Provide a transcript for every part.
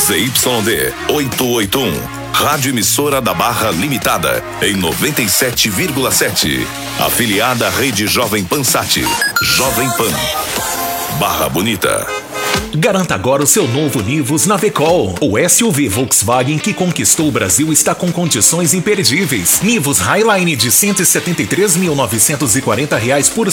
ZYD 881, Rádio Emissora da Barra Limitada, em 97,7. Afiliada à Rede Jovem Pan Sat. Jovem Pan. Barra Bonita. Garanta agora o seu novo Nivus na Vecol. O SUV Volkswagen que conquistou o Brasil está com condições imperdíveis. Nivus Highline de R$ 173.940 por R$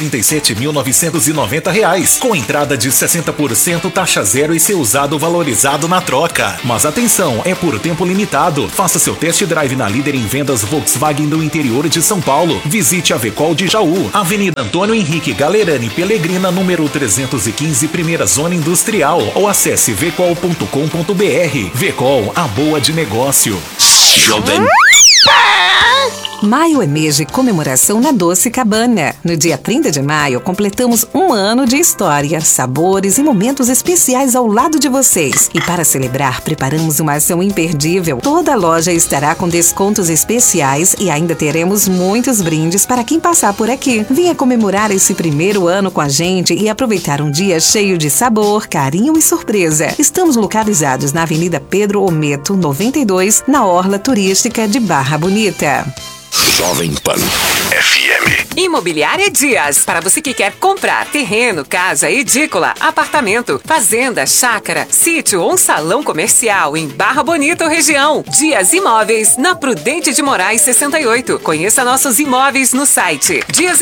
137.990, com entrada de 60%, taxa zero e seu usado valorizado na troca. Mas atenção, é por tempo limitado. Faça seu test drive na líder em vendas Volkswagen do interior de São Paulo. Visite a Vecol de Jaú, Avenida Antônio Henrique Galerani Pelegrina, número 315, primeira zona industrial, ou acesse vecol.com.br. Vecol, a boa de negócio. Jovem. Maio é mês de comemoração na Doce Cabana. No dia 30 de maio, completamos um ano de história, sabores e momentos especiais ao lado de vocês. E para celebrar, preparamos uma ação imperdível. Toda a loja estará com descontos especiais e ainda teremos muitos brindes para quem passar por aqui. Venha comemorar esse primeiro ano com a gente e aproveitar um dia cheio de sabor, carinho e surpresa. Estamos localizados na Avenida Pedro Ometo, 92, na Orla Turística de Barra Bonita. Jovem Pan FM. Imobiliária Dias. Para você que quer comprar terreno, casa, edícula, apartamento, fazenda, chácara, sítio ou um salão comercial em Barra Bonita ou região. Dias Imóveis, na Prudente de Moraes 68. Conheça nossos imóveis no site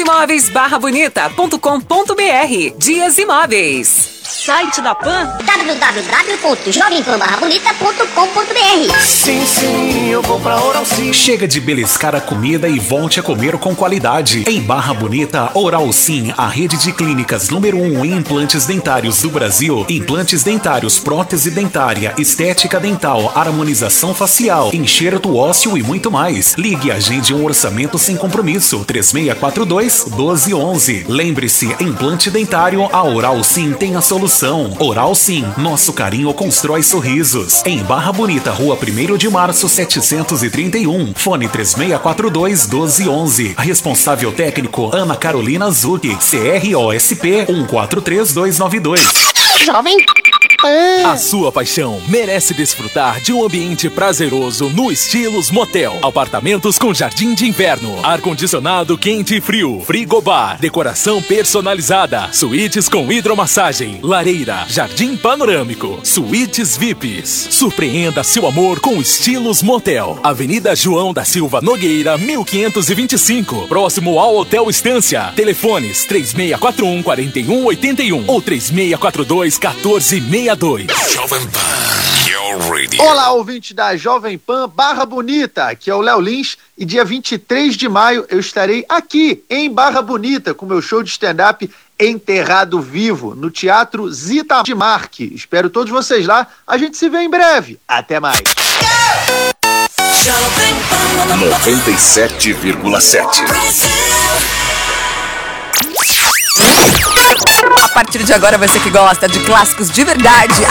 diasimóveisbarrabonita.com.br. Dias Imóveis. Site da Pan www.jovempanbarrabonita.com.br. Sim, eu vou pra Oral Sim. Chega de beliscar a comida e volte a comer com qualidade. Em Barra Bonita, Oral Sim, a rede de clínicas número 1 em implantes dentários do Brasil. Implantes dentários, prótese dentária, estética dental, harmonização facial, enxerto ósseo e muito mais. Ligue e agende um orçamento sem compromisso. 3642-1211. Lembre-se, implante dentário, a Oral Sim tem a solução. Oral Sim, nosso carinho constrói sorrisos. Em Barra Bonita, Rua 1º de Março, 731. Fone 3642-1211. Responsável técnico, Ana Carolina Zucchi. CROSP 143292. Jovem A sua paixão merece desfrutar de um ambiente prazeroso no Estilos Motel. Apartamentos com jardim de inverno, ar-condicionado quente e frio, frigobar, decoração personalizada, suítes com hidromassagem, lareira, jardim panorâmico, suítes VIPs. Surpreenda seu amor com Estilos Motel. Avenida João da Silva Nogueira, 1525, próximo ao Hotel Estância. Telefones 3641-4181 ou 3642-1462. Jovem Pan. Your Radio. Olá, ouvinte da Jovem Pan Barra Bonita, aqui é o Léo Lins e dia 23 de maio eu estarei aqui em Barra Bonita com meu show de stand-up Enterrado Vivo, no Teatro Zita de Marque. Espero todos vocês lá, a gente se vê em breve. Até mais. 97,7. A partir de agora, você que gosta de clássicos de verdade,